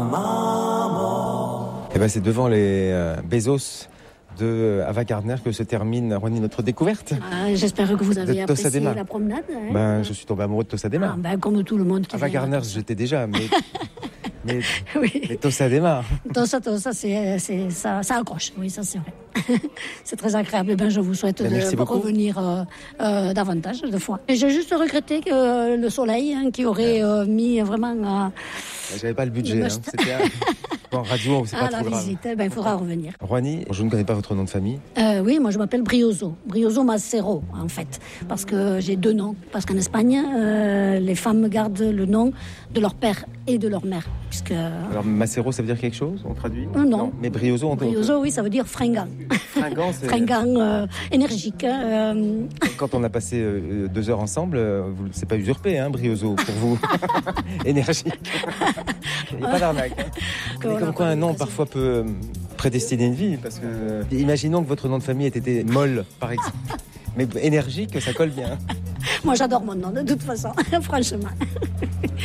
Et ben c'est devant les Bezos de Ava Gardner que se termine, Ronnie, notre découverte. J'espère que vous avez apprécié Tossadema. la promenade. Je suis tombé amoureux de Tossadema. Comme tout le monde qui Ava Gardner, j'étais déjà, mais oui. Tossadema. Tossa, ça accroche. Oui, ça c'est vrai. C'est très agréable. Je vous souhaite de revenir davantage de fois. Et j'ai juste regretté que le soleil, qui aurait mis vraiment... J'avais pas le budget. C'était en radio, c'est pas trop grave. Visite, il faudra revenir. Ronnie, je ne connais pas votre nom de famille. Oui, moi je m'appelle Brioso Macero en fait, parce que j'ai 2 noms. Parce qu'en Espagne, les femmes gardent le nom de leur père et de leur mère. Alors Macero, ça veut dire quelque chose? On traduit? Non. Mais Brioso, on peut... Brioso, oui, ça veut dire fringant. Fringant, énergique. Quand on a passé 2 heures ensemble, c'est pas usurpé, Brioso, pour vous. Énergique. Il n'y a pas d'arnaque. Mais comme quoi un nom parfois peut prédestiner une vie, parce que imaginons que votre nom de famille ait été Molle, par exemple. Mais énergique, ça colle bien. Moi j'adore mon nom de toute façon, franchement.